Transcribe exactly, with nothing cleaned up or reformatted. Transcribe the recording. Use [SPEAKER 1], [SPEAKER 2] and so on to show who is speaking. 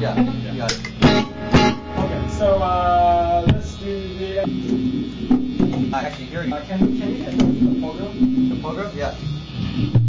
[SPEAKER 1] Yeah,
[SPEAKER 2] Yeah.
[SPEAKER 1] you got it.
[SPEAKER 2] Okay, so uh, let's do the.
[SPEAKER 1] Uh, actually, here you
[SPEAKER 2] Uh, can can you get the, the program?
[SPEAKER 1] the program? Yeah.